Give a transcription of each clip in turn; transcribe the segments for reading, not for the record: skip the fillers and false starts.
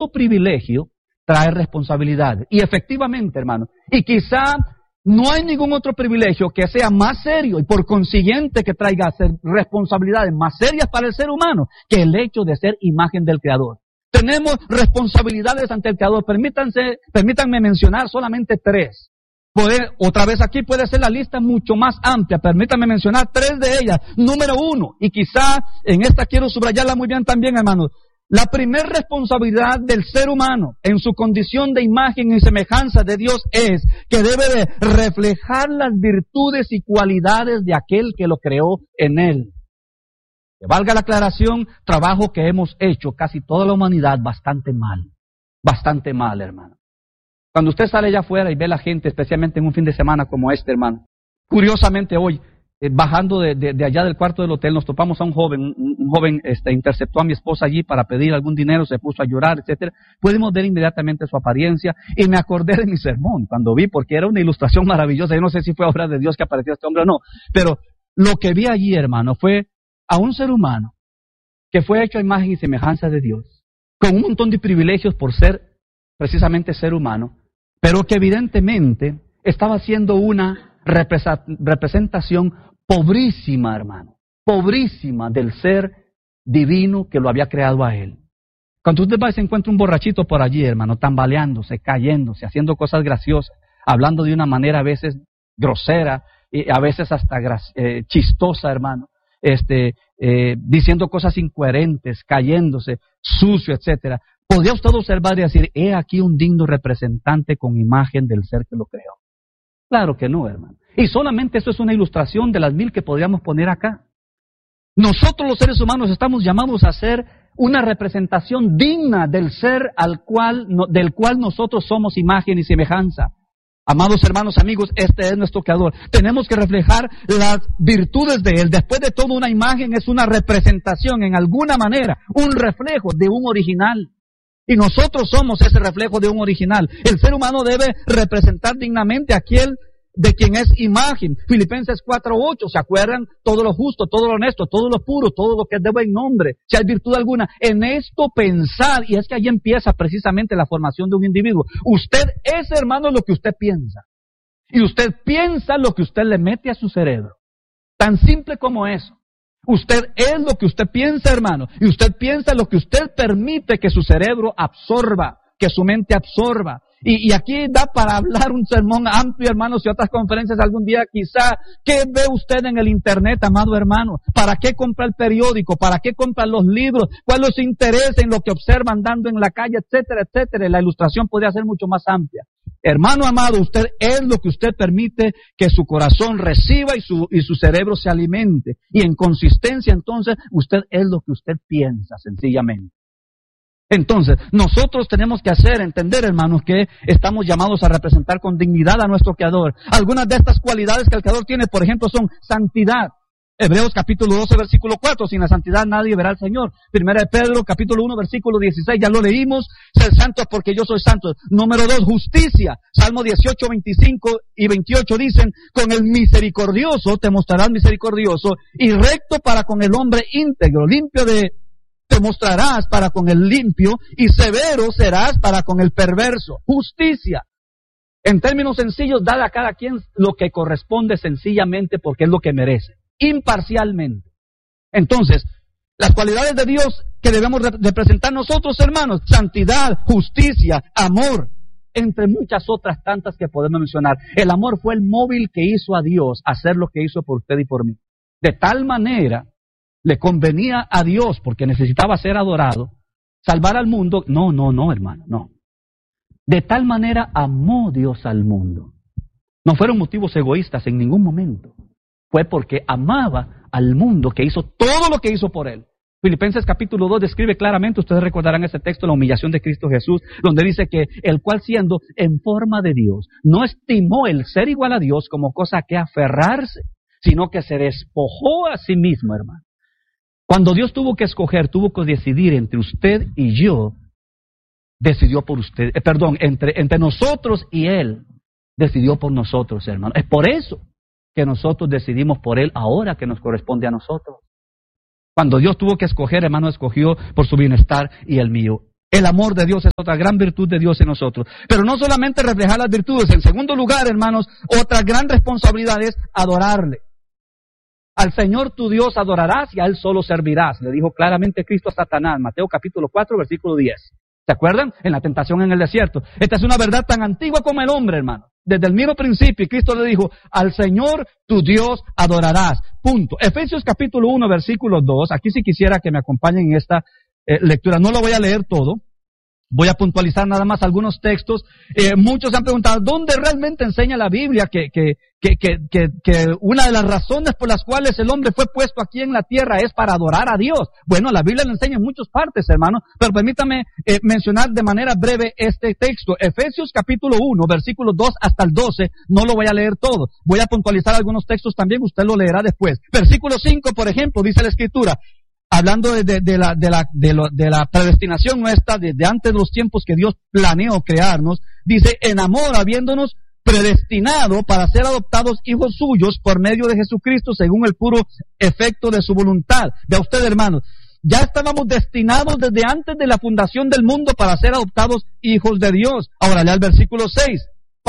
privilegio trae responsabilidad. Y efectivamente, hermano, y quizá no hay ningún otro privilegio que sea más serio y por consiguiente que traiga responsabilidades más serias para el ser humano que el hecho de ser imagen del Creador. Tenemos responsabilidades ante el Creador. Permítanme mencionar solamente 3. Otra vez aquí puede ser la lista mucho más amplia. Permítanme mencionar 3 de ellas. Número 1, y quizá en esta quiero subrayarla muy bien también, hermanos. La primera responsabilidad del ser humano en su condición de imagen y semejanza de Dios es que debe de reflejar las virtudes y cualidades de aquel que lo creó en él. Que valga la aclaración, trabajo que hemos hecho casi toda la humanidad bastante mal, hermano. Cuando usted sale allá afuera y ve a la gente, especialmente en un fin de semana como este, hermano, curiosamente hoy, bajando de allá del cuarto del hotel, nos topamos a un joven interceptó a mi esposa allí para pedir algún dinero, se puso a llorar, etcétera. Pudimos ver inmediatamente su apariencia y me acordé de mi sermón cuando vi, porque era una ilustración maravillosa. Yo no sé si fue obra de Dios que apareció este hombre o no, pero lo que vi allí, hermano, fue a un ser humano que fue hecho a imagen y semejanza de Dios, con un montón de privilegios por ser precisamente ser humano, pero que evidentemente estaba haciendo una representación pobrísima, hermano, pobrísima del ser divino que lo había creado a él. Cuando usted va y se encuentra un borrachito por allí, hermano, tambaleándose, cayéndose, haciendo cosas graciosas, hablando de una manera a veces grosera, y a veces hasta chistosa, hermano, diciendo cosas incoherentes, cayéndose, sucio, etcétera. Podría usted observar y decir, he aquí un digno representante con imagen del ser que lo creó. Claro que no, hermano. Y solamente eso es una ilustración de las 1000 que podríamos poner acá. Nosotros los seres humanos estamos llamados a ser una representación digna del ser del cual nosotros somos imagen y semejanza. Amados hermanos, amigos, este es nuestro Creador. Tenemos que reflejar las virtudes de Él. Después de todo, una imagen es una representación, en alguna manera, un reflejo de un original. Y nosotros somos ese reflejo de un original. El ser humano debe representar dignamente a aquel de quien es imagen. Filipenses 4:8, ¿se acuerdan? Todo lo justo, todo lo honesto, todo lo puro, todo lo que es de buen nombre, si hay virtud alguna, en esto pensar. Y es que ahí empieza precisamente la formación de un individuo. Usted es, hermano, lo que usted piensa. Y usted piensa lo que usted le mete a su cerebro. Tan simple como eso. Usted es lo que usted piensa, hermano, y usted piensa lo que usted permite que su cerebro absorba, que su mente absorba. Y aquí da para hablar un sermón amplio, hermanos, y otras conferencias algún día quizá. ¿Qué ve usted en el internet, amado hermano? ¿Para qué compra el periódico? ¿Para qué compra los libros? ¿Cuál es su interés en lo que observa andando en la calle, etcétera, etcétera? La ilustración podría ser mucho más amplia. Hermano amado, usted es lo que usted permite que su corazón reciba y su cerebro se alimente. Y en consistencia, entonces, usted es lo que usted piensa, sencillamente. Entonces, nosotros tenemos que entender, hermanos, que estamos llamados a representar con dignidad a nuestro Creador. Algunas de estas cualidades que el Creador tiene, por ejemplo, son santidad. Hebreos capítulo 12, versículo 4, sin la santidad nadie verá al Señor. Primera de Pedro, capítulo 1, versículo 16, ya lo leímos, ser santos porque yo soy santo. Número 2, justicia. Salmo 18, 25 y 28 dicen, con el misericordioso te mostrarás misericordioso y recto para con el hombre íntegro, te mostrarás para con el limpio y severo serás para con el perverso. Justicia. En términos sencillos, dar a cada quien lo que corresponde sencillamente porque es lo que merece. Imparcialmente. Entonces, las cualidades de Dios que debemos representar nosotros, hermanos, santidad, justicia, amor, entre muchas otras tantas que podemos mencionar. El amor fue el móvil que hizo a Dios hacer lo que hizo por usted y por mí. De tal manera le convenía a Dios, porque necesitaba ser adorado, salvar al mundo. No, hermano, no. De tal manera amó Dios al mundo. No fueron motivos egoístas en ningún momento. Fue porque amaba al mundo que hizo todo lo que hizo por él. Filipenses capítulo 2 describe claramente, ustedes recordarán ese texto, la humillación de Cristo Jesús, donde dice que el cual siendo en forma de Dios, no estimó el ser igual a Dios como cosa a que aferrarse, sino que se despojó a sí mismo, hermano. Cuando Dios tuvo que escoger, tuvo que decidir entre usted y yo, decidió por usted, entre nosotros y Él, decidió por nosotros, hermano. Es por eso que nosotros decidimos por Él ahora que nos corresponde a nosotros. Cuando Dios tuvo que escoger, hermano, escogió por su bienestar y el mío. El amor de Dios es otra gran virtud de Dios en nosotros. Pero no solamente reflejar las virtudes. En segundo lugar, hermanos, otra gran responsabilidad es adorarle. Al Señor tu Dios adorarás y a Él solo servirás. Le dijo claramente Cristo a Satanás, Mateo capítulo 4, versículo 10. ¿Se acuerdan? En la tentación en el desierto. Esta es una verdad tan antigua como el hombre, hermano. Desde el mismo principio, Cristo le dijo, al Señor tu Dios adorarás. Punto. Efesios capítulo 1, versículo 2. Aquí sí quisiera que me acompañen en esta lectura. No lo voy a leer todo. Voy a puntualizar nada más algunos textos. Muchos han preguntado, ¿dónde realmente enseña la Biblia que una de las razones por las cuales el hombre fue puesto aquí en la tierra es para adorar a Dios? Bueno, la Biblia lo enseña en muchas partes, hermano, pero permítame mencionar de manera breve este texto. Efesios capítulo 1, versículos 2 hasta el 12, no lo voy a leer todo. Voy a puntualizar algunos textos también, usted lo leerá después. Versículo 5, por ejemplo, dice la Escritura, hablando de la predestinación nuestra, desde antes de los tiempos que Dios planeó crearnos, dice, en amor, habiéndonos predestinado para ser adoptados hijos suyos por medio de Jesucristo, según el puro efecto de su voluntad. Vea usted, hermano, ya estábamos destinados desde antes de la fundación del mundo para ser adoptados hijos de Dios. Ahora lea el versículo 6.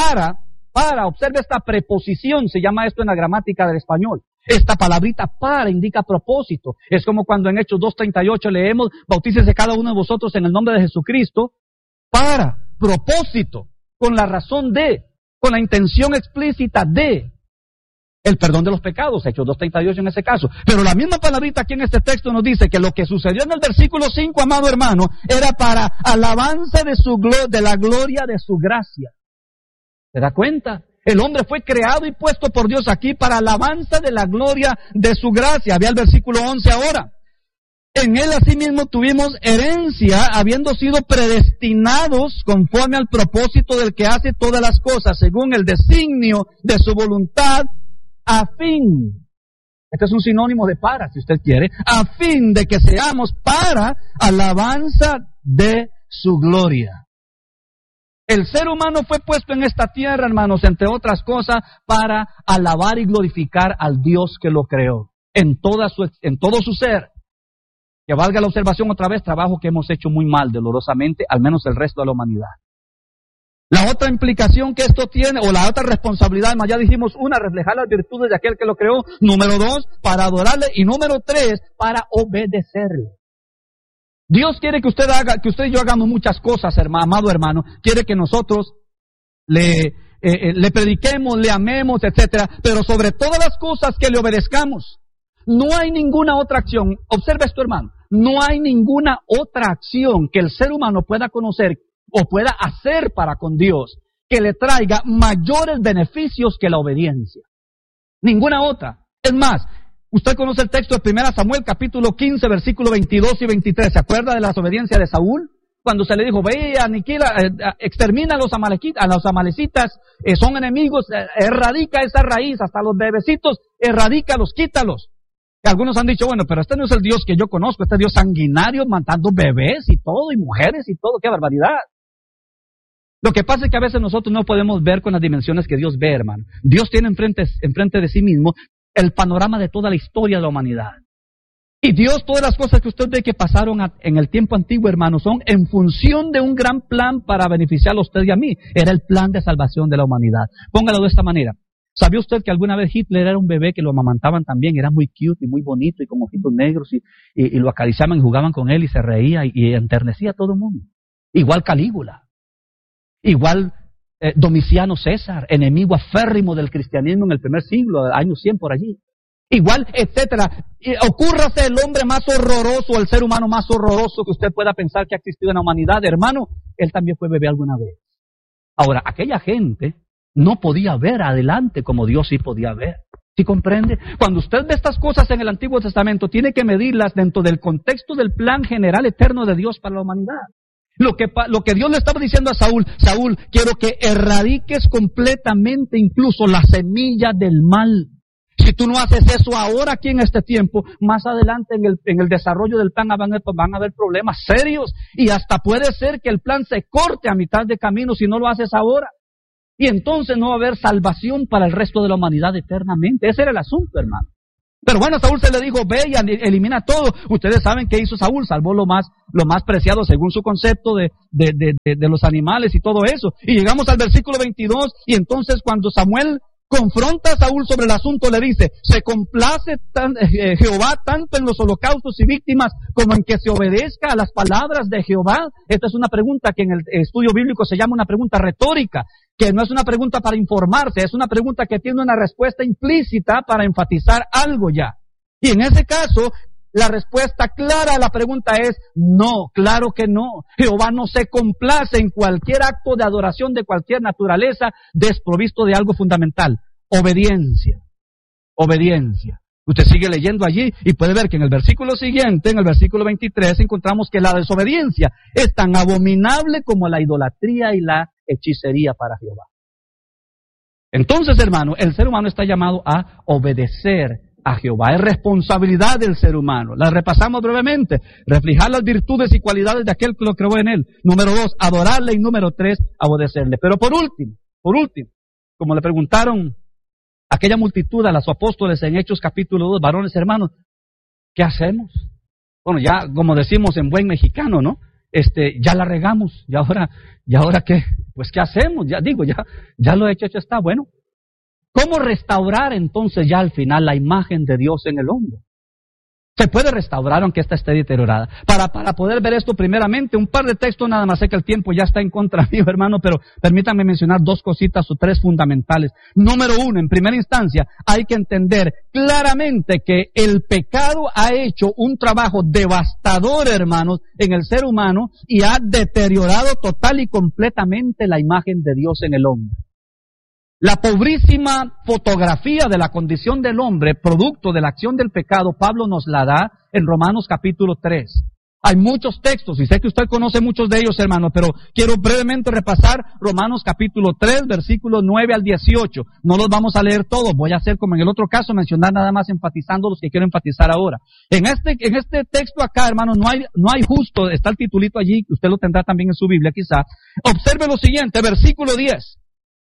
Observe esta preposición, se llama esto en la gramática del español. Esta palabrita para indica propósito. Es como cuando en Hechos 2:38 leemos, bautícese cada uno de vosotros en el nombre de Jesucristo, para, propósito, con la razón de, con la intención explícita de el perdón de los pecados, Hechos 2:38 en ese caso. Pero la misma palabrita aquí en este texto nos dice que lo que sucedió en el versículo 5, amado hermano, era para alabanza de la gloria de su gracia. ¿Se da cuenta? El hombre fue creado y puesto por Dios aquí para alabanza de la gloria de su gracia. Vea el versículo 11 ahora. En él asimismo tuvimos herencia, habiendo sido predestinados conforme al propósito del que hace todas las cosas, según el designio de su voluntad, a fin, este es un sinónimo de para, si usted quiere, a fin de que seamos para alabanza de su gloria. El ser humano fue puesto en esta tierra, hermanos, entre otras cosas, para alabar y glorificar al Dios que lo creó, en todo su ser. Que valga la observación otra vez, trabajo que hemos hecho muy mal, dolorosamente, al menos el resto de la humanidad. La otra implicación que esto tiene, o la otra responsabilidad, ya dijimos, una, reflejar las virtudes de aquel que lo creó. Número 2, para adorarle. Y número 3, para obedecerle. Dios quiere que usted y yo hagamos muchas cosas, amado hermano. Quiere que nosotros le prediquemos, le amemos, etcétera. Pero sobre todas las cosas que le obedezcamos. No hay ninguna otra acción. Observe esto, hermano. No hay ninguna otra acción que el ser humano pueda conocer o pueda hacer para con Dios que le traiga mayores beneficios que la obediencia. Ninguna otra. Es más, usted conoce el texto de 1 Samuel capítulo 15, versículos 22 y 23. ¿Se acuerda de la desobediencia de Saúl? Cuando se le dijo, ve, aniquila, extermina a los amalecitas, son enemigos, erradica esa raíz, hasta los bebecitos, erradícalos, quítalos. Y algunos han dicho, bueno, pero este no es el Dios que yo conozco, este Dios sanguinario, matando bebés y todo, y mujeres y todo, qué barbaridad. Lo que pasa es que a veces nosotros no podemos ver con las dimensiones que Dios ve, hermano. Dios tiene enfrente de sí mismo el panorama de toda la historia de la humanidad. Y Dios, todas las cosas que usted ve que pasaron en el tiempo antiguo, hermano, son en función de un gran plan para beneficiarlo a usted y a mí. Era el plan de salvación de la humanidad. Póngalo de esta manera. ¿Sabía usted que alguna vez Hitler era un bebé que lo amamantaban también? Era muy cute y muy bonito y con ojitos negros y lo acariciaban y jugaban con él y se reía y enternecía a todo el mundo. Igual Calígula. Igual Domiciano César, enemigo aférrimo del cristianismo en el primer siglo, años 100 por allí. Igual, etcétera. Ocúrrase el hombre más horroroso, el ser humano más horroroso que usted pueda pensar que ha existido en la humanidad. Hermano, él también fue bebé alguna vez. Ahora, aquella gente no podía ver adelante como Dios sí podía ver. ¿Sí comprende? Cuando usted ve estas cosas en el Antiguo Testamento, tiene que medirlas dentro del contexto del plan general eterno de Dios para la humanidad. Lo que Dios le estaba diciendo a Saúl, Saúl, quiero que erradiques completamente incluso la semilla del mal. Si tú no haces eso ahora aquí en este tiempo, más adelante en el desarrollo del plan van a haber problemas serios y hasta puede ser que el plan se corte a mitad de camino si no lo haces ahora. Y entonces no va a haber salvación para el resto de la humanidad eternamente. Ese era el asunto, hermano. Pero bueno, a Saúl se le dijo, ve y elimina todo. Ustedes saben qué hizo Saúl, salvó lo más preciado según su concepto de los animales y todo eso. Y llegamos al versículo 22, y entonces cuando Samuel confronta a Saúl sobre el asunto, le dice, ¿se complace Jehová tanto en los holocaustos y víctimas como en que se obedezca a las palabras de Jehová? Esta es una pregunta que en el estudio bíblico se llama una pregunta retórica, que no es una pregunta para informarse, es una pregunta que tiene una respuesta implícita para enfatizar algo ya. Y en ese caso, la respuesta clara a la pregunta es no, claro que no. Jehová no se complace en cualquier acto de adoración de cualquier naturaleza desprovisto de algo fundamental: obediencia. Obediencia. Usted sigue leyendo allí y puede ver que en el versículo siguiente, en el versículo 23, encontramos que la desobediencia es tan abominable como la idolatría y la hechicería para Jehová. Entonces, hermano, el ser humano está llamado a obedecer a Jehová. Es responsabilidad del ser humano. La repasamos brevemente. Reflejar las virtudes y cualidades de aquel que lo creó en él. Número 2, adorarle. Y número 3, obedecerle. Pero por último, como le preguntaron aquella multitud a los apóstoles en Hechos capítulo 2, varones hermanos, ¿qué hacemos? Bueno, ya como decimos en buen mexicano, ¿no? Ya la regamos, y ahora qué, pues qué hacemos, ya lo hecho está, bueno. ¿Cómo restaurar entonces ya al final la imagen de Dios en el hombre? Se puede restaurar aunque ésta esté deteriorada. Para poder ver esto primeramente, un par de textos nada más, sé que el tiempo ya está en contra mío, hermano, pero permítanme mencionar 2 cositas o 3 fundamentales. Número 1, en primera instancia, hay que entender claramente que el pecado ha hecho un trabajo devastador, hermanos, en el ser humano y ha deteriorado total y completamente la imagen de Dios en el hombre. La pobrísima fotografía de la condición del hombre, producto de la acción del pecado, Pablo nos la da en Romanos capítulo 3. Hay muchos textos, y sé que usted conoce muchos de ellos, hermano, pero quiero brevemente repasar Romanos capítulo 3, versículos 9 al 18. No los vamos a leer todos, voy a hacer como en el otro caso, mencionar nada más enfatizando los que quiero enfatizar ahora. En este texto acá, hermano, no hay justo, está el titulito allí, usted lo tendrá también en su Biblia quizá. Observe lo siguiente, versículo 10.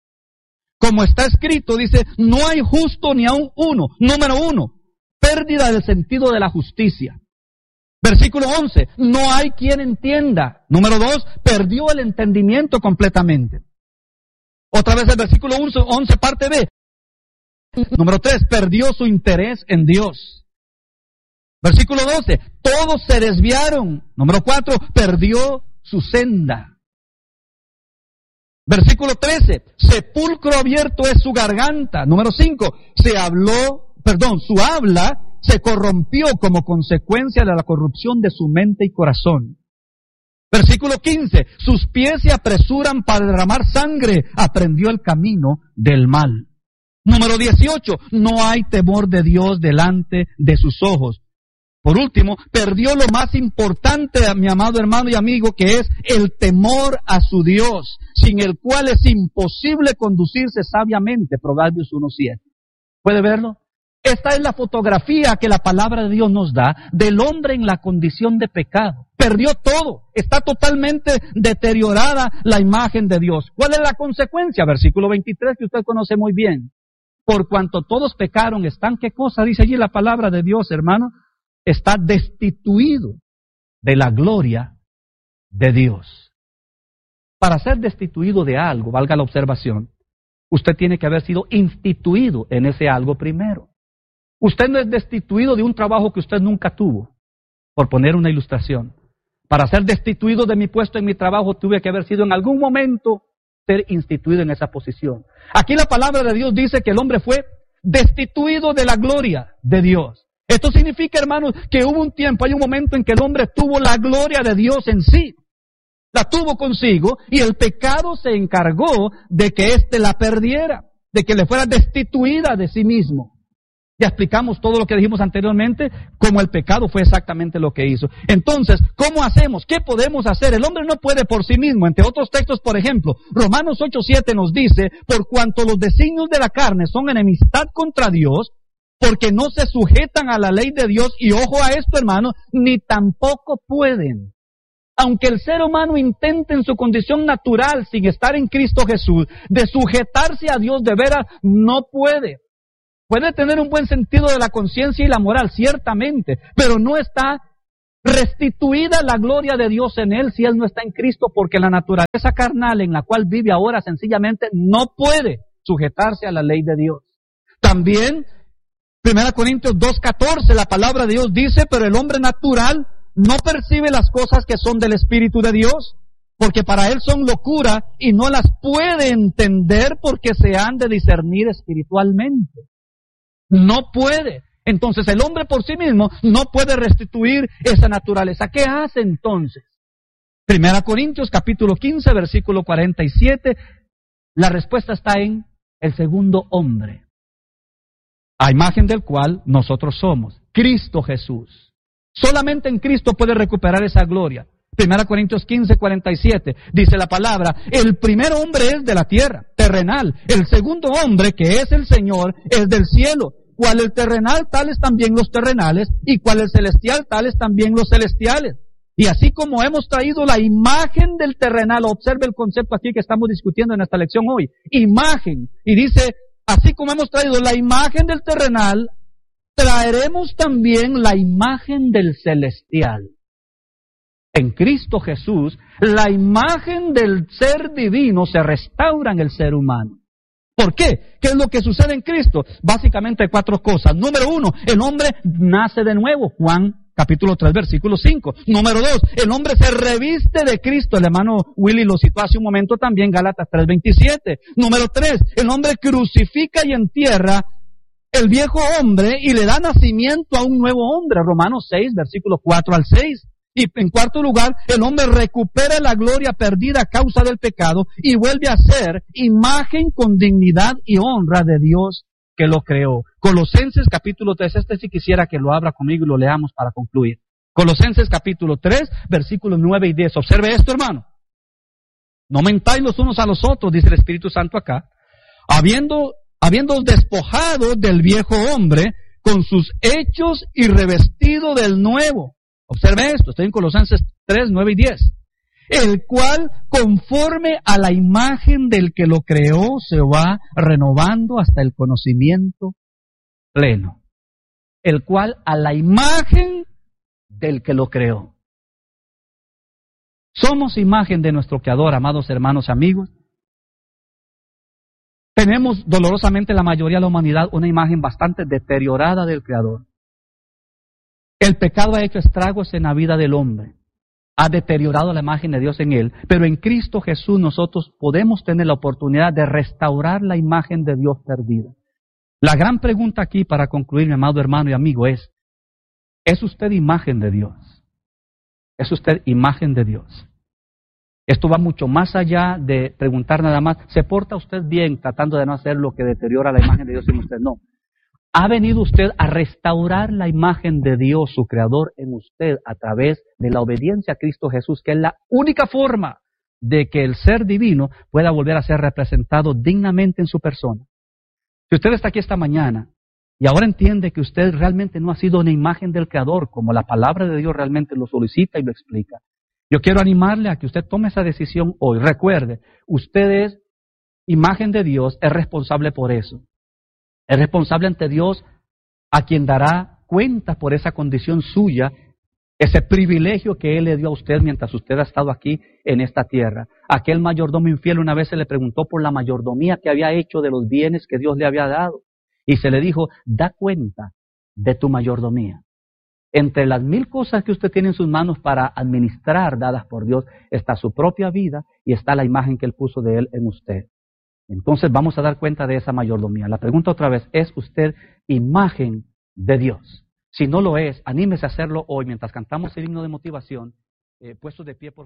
Como está escrito, dice, no hay justo ni aun uno. Número 1, pérdida del sentido de la justicia. Versículo 11, no hay quien entienda. Número 2, perdió el entendimiento completamente. Otra vez el versículo 11, parte B. Número 3, perdió su interés en Dios. Versículo 12, todos se desviaron. Número 4, perdió su senda. Versículo 13, sepulcro abierto es su garganta. Número 5, su habla se corrompió como consecuencia de la corrupción de su mente y corazón. Versículo 15, sus pies se apresuran para derramar sangre, aprendió el camino del mal. Número 18, no hay temor de Dios delante de sus ojos. Por último, perdió lo más importante, mi amado hermano y amigo, que es el temor a su Dios, sin el cual es imposible conducirse sabiamente. Proverbios 1:7. ¿Puede verlo? Esta es la fotografía que la palabra de Dios nos da del hombre en la condición de pecado. Perdió todo, está totalmente deteriorada la imagen de Dios. ¿Cuál es la consecuencia? Versículo 23, que usted conoce muy bien. Por cuanto todos pecaron, están, ¿qué cosa dice allí la palabra de Dios, hermano? Está destituido de la gloria de Dios. Para ser destituido de algo, valga la observación, usted tiene que haber sido instituido en ese algo primero. Usted no es destituido de un trabajo que usted nunca tuvo, por poner una ilustración. Para ser destituido de mi puesto en mi trabajo, tuve que haber sido en algún momento ser instituido en esa posición. Aquí la palabra de Dios dice que el hombre fue destituido de la gloria de Dios. Esto significa, hermanos, que hubo un tiempo, hay un momento en que el hombre tuvo la gloria de Dios en sí. La tuvo consigo y el pecado se encargó de que éste la perdiera, de que le fuera destituida de sí mismo. Ya explicamos todo lo que dijimos anteriormente, cómo el pecado fue exactamente lo que hizo. Entonces, ¿cómo hacemos? ¿Qué podemos hacer? El hombre no puede por sí mismo. Entre otros textos, por ejemplo, Romanos 8:7 nos dice, por cuanto los designios de la carne son enemistad contra Dios, porque no se sujetan a la ley de Dios, y ojo a esto, hermano, ni tampoco pueden. Aunque el ser humano intente en su condición natural, sin estar en Cristo Jesús, de sujetarse a Dios de veras, no puede. puede tener un buen sentido de la conciencia y la moral, ciertamente, pero no está restituida la gloria de Dios en él si él no está en Cristo, porque la naturaleza carnal en la cual vive ahora sencillamente no puede sujetarse a la ley de Dios. También, 1 Corintios 2:14, la palabra de Dios dice, pero el hombre natural no percibe las cosas que son del Espíritu de Dios, porque para él son locura y no las puede entender porque se han de discernir espiritualmente. No puede. Entonces el hombre por sí mismo no puede restituir esa naturaleza. ¿Qué hace entonces? 1 Corintios capítulo 15, versículo 47, la respuesta está en el segundo hombre, a imagen del cual nosotros somos, Cristo Jesús. Solamente en Cristo puede recuperar esa gloria. 1 Corintios 15, 47, dice la palabra, el primer hombre es de la tierra, terrenal. El segundo hombre, que es el Señor, es del cielo. Cual el terrenal, tales también los terrenales, y cual el celestial, tales también los celestiales. Y así como hemos traído la imagen del terrenal, observe el concepto aquí que estamos discutiendo en esta lección hoy, imagen. Y dice, así como hemos traído la imagen del terrenal, traeremos también la imagen del celestial. En Cristo Jesús, la imagen del ser divino se restaura en el ser humano. ¿Por qué? ¿Qué es lo que sucede en Cristo? Básicamente 4 cosas. Número 1, el hombre nace de nuevo. Juan capítulo 3, versículo 5. Número 2, el hombre se reviste de Cristo. El hermano Willy lo citó hace un momento también, Gálatas 3:27. Número 3, el hombre crucifica y entierra el viejo hombre y le da nacimiento a un nuevo hombre. Romanos 6, versículos 4 al 6. Y en cuarto lugar, el hombre recupera la gloria perdida a causa del pecado y vuelve a ser imagen con dignidad y honra de Dios que lo creó. Colosenses capítulo 3, sí quisiera que lo abra conmigo y lo leamos para concluir. Colosenses capítulo 3, versículos 9 y 10. Observe esto, hermano. No mentáis los unos a los otros, dice el Espíritu Santo acá, habiendo despojado del viejo hombre con sus hechos y revestido del nuevo. Observe esto, estoy en Colosenses 3, 9 y 10. El cual, conforme a la imagen del que lo creó, se va renovando hasta el conocimiento pleno. El cual, a la imagen del que lo creó. Somos imagen de nuestro Creador, amados hermanos y amigos. Tenemos dolorosamente la mayoría de la humanidad una imagen bastante deteriorada del Creador. El pecado ha hecho estragos en la vida del hombre, ha deteriorado la imagen de Dios en él, pero en Cristo Jesús nosotros podemos tener la oportunidad de restaurar la imagen de Dios perdida. La gran pregunta aquí para concluir, mi amado hermano y amigo, ¿es usted imagen de Dios? ¿Es usted imagen de Dios? Esto va mucho más allá de preguntar nada más, ¿se porta usted bien tratando de no hacer lo que deteriora la imagen de Dios en usted? No. ¿Ha venido usted a restaurar la imagen de Dios, su Creador, en usted a través de la obediencia a Cristo Jesús, que es la única forma de que el ser divino pueda volver a ser representado dignamente en su persona? Si usted está aquí esta mañana y ahora entiende que usted realmente no ha sido una imagen del Creador, como la palabra de Dios realmente lo solicita y lo explica, yo quiero animarle a que usted tome esa decisión hoy. Recuerde, usted es imagen de Dios, es responsable por eso. Es responsable ante Dios, a quien dará cuenta por esa condición suya, ese privilegio que Él le dio a usted mientras usted ha estado aquí en esta tierra. Aquel mayordomo infiel una vez se le preguntó por la mayordomía que había hecho de los bienes que Dios le había dado. Y se le dijo, da cuenta de tu mayordomía. Entre las 1000 cosas que usted tiene en sus manos para administrar, dadas por Dios, está su propia vida y está la imagen que Él puso de Él en usted. Entonces vamos a dar cuenta de esa mayordomía. La pregunta otra vez, ¿es usted imagen de Dios? Si no lo es, anímese a hacerlo hoy mientras cantamos el himno de motivación, puestos de pie por